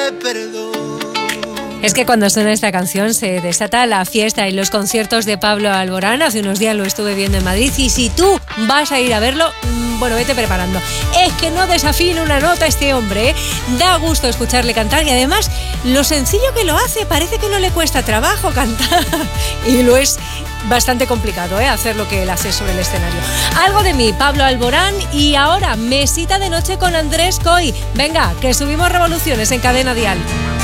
perdón. Es que cuando suena esta canción se desata la fiesta en los conciertos de Pablo Alborán. Hace unos días lo estuve viendo en Madrid y si tú vas a ir a verlo, bueno, vete preparando. Es que no desafina una nota este hombre, ¿eh? Da gusto escucharle cantar y además lo sencillo que lo hace, parece que no le cuesta trabajo cantar y lo es bastante complicado, hacer lo que él hace sobre el escenario. Algo de mí, Pablo Alborán, y ahora mesita de noche con Andrés Coy. Venga, que subimos revoluciones en Cadena Dial.